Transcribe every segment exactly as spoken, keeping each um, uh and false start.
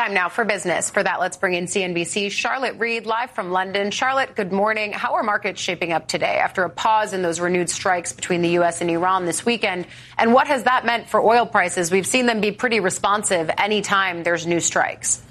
Time now for business. For that, let's bring in C N B C's Charlotte Reed live from London. Charlotte, good morning. How are markets shaping up today after a pause in those renewed strikes between the U S and Iran this weekend? And what has that meant for oil prices? We've seen them be pretty responsive anytime there's new strikes.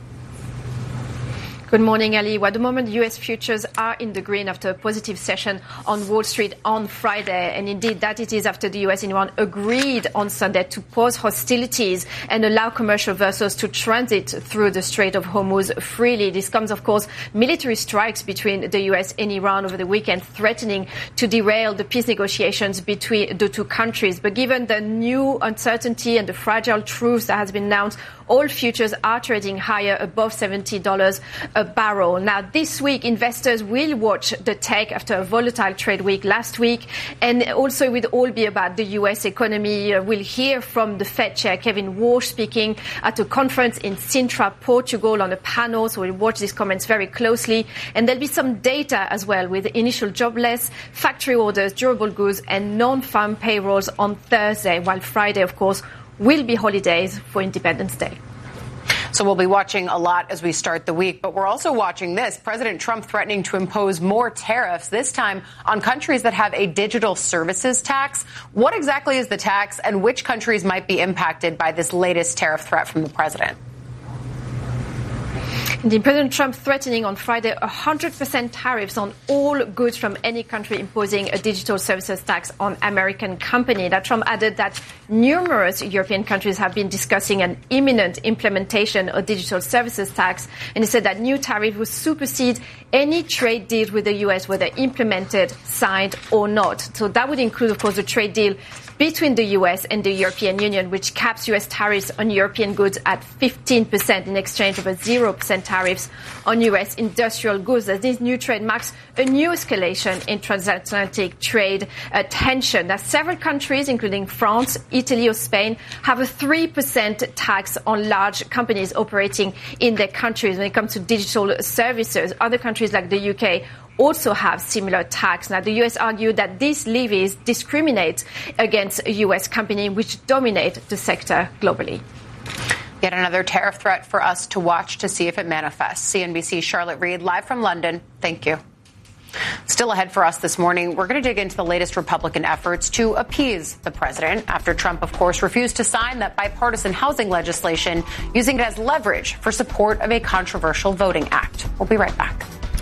Good morning, Ali. Well, at the moment, U S futures are in the green after a positive session on Wall Street on Friday. And indeed, that it is after the U S and Iran agreed on Sunday to pause hostilities and allow commercial vessels to transit through the Strait of Hormuz freely. This comes, of course, military strikes between the U S and Iran over the weekend, threatening to derail the peace negotiations between the two countries. But given the new uncertainty and the fragile truce that has been announced, all futures are trading higher, above seventy dollars a barrel. Now, this week, investors will watch the tech after a volatile trade week last week. And also, it will all be about the U S economy. Uh, we'll hear from the Fed Chair, Kevin Walsh, speaking at a conference in Sintra, Portugal, on a panel. So we'll watch these comments very closely. And there'll be some data as well, with initial jobless, factory orders, durable goods, and non-farm payrolls on Thursday, while Friday, of course, will be holidays for Independence Day. So we'll be watching a lot as we start the week, but we're also watching this. President Trump threatening to impose more tariffs, this time on countries that have a digital services tax. What exactly is the tax, and which countries might be impacted by this latest tariff threat from the president? Indeed, President Trump threatening on Friday one hundred percent tariffs on all goods from any country imposing a digital services tax on American companies. That Trump added that numerous European countries have been discussing an imminent implementation of digital services tax, and he said that new tariff would supersede any trade deal with the U S, whether implemented, signed or not. So that would include, of course, the trade deal between the U S and the European Union, which caps U S tariffs on European goods at fifteen percent in exchange of a zero percent tariffs on U S industrial goods. As this new trade marks a new escalation in transatlantic trade uh, tension. Now, several countries, including France, Italy or Spain, have a three percent tax on large companies operating in their countries when it comes to digital services. Other countries like the U K also have similar tax. Now, the U S argued that these levies discriminate against U S companies which dominate the sector globally. Yet another tariff threat for us to watch to see if it manifests. C N B C's Charlotte Reed live from London. Thank you. Still ahead for us this morning, we're going to dig into the latest Republican efforts to appease the president after Trump, of course, refused to sign that bipartisan housing legislation, using it as leverage for support of a controversial voting act. We'll be right back.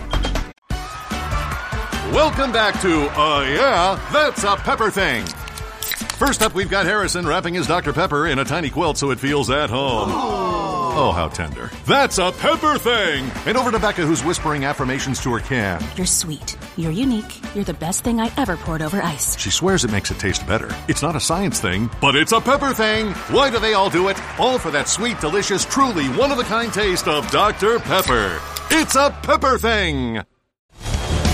Welcome back to Uh Yeah, That's a Pepper Thing. First up, we've got Harrison wrapping his Doctor Pepper in a tiny quilt so it feels at home. Oh, how tender. That's a Pepper Thing. And over to Becca, who's whispering affirmations to her can. You're sweet. You're unique. You're the best thing I ever poured over ice. She swears it makes it taste better. It's not a science thing, but it's a Pepper Thing. Why do they all do it? All for that sweet, delicious, truly one-of-a-kind taste of Doctor Pepper. It's a Pepper Thing.